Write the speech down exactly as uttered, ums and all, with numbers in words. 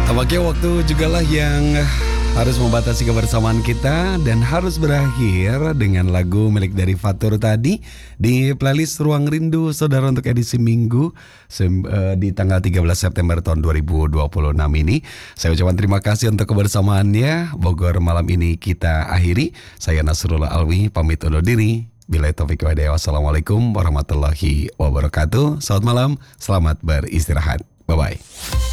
Tampaknya waktu jugalah yang harus membatasi kebersamaan kita dan harus berakhir dengan lagu milik dari Fatur tadi di playlist Ruang Rindu Saudara untuk edisi Minggu sem- eh, di tanggal tiga belas September tahun dua ribu dua puluh enam ini. Saya ucapkan terima kasih untuk kebersamaannya. Bogor malam ini kita akhiri. Saya Nasrullah Alwi pamit undur diri. Bila taufiq wa hidayah. Wassalamualaikum warahmatullahi wabarakatuh. Selamat malam, selamat beristirahat. Bye-bye.